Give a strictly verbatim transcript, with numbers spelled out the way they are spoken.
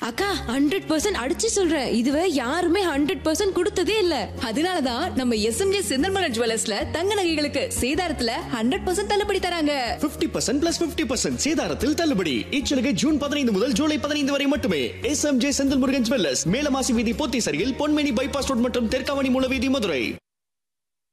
அக்கா hundred percent அடிச்சு சொல்றேன், இதுவே யாருமே ஹண்ட்ரட் பர்சன்ட் கொடுத்ததே இல்ல. அதனாலதான் நம்ம எஸ்எம்ஜே செந்தல்மலர் ஜுவல்லர்ஸ்ல தங்க நகைகளுக்கு சேதாரத்துல ஹண்ட்ரட் பர்சன்ட் தள்ளுபடி தராங்க. Fifty percent plus fifty percent சேதாரத்தில் தள்ளுபடி. இச்சலுகை ஜூன் பதினைந்து முதல் ஜூலை பதினைந்து வரை மட்டுமே. எஸ்எம்ஜே செந்தில் முருகன் ஜுவல்லர்ஸ், மேலமாசி வீதி, போத்தீசரியில், பொன்மேனி பைபாஸ் ரோட் மற்றும் தெற்காவணி மூலவீதி, மதுரை.